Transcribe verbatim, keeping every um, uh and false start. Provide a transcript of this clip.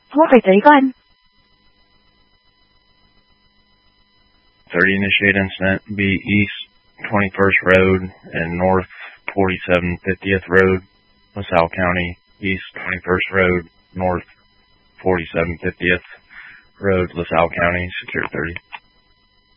four thirty, go ahead. thirty initiate incident, be East twenty-first Road and North forty-seven fiftieth Road, LaSalle County, East twenty-first Road, North forty-seven fiftieth Road, LaSalle County, secure thirty.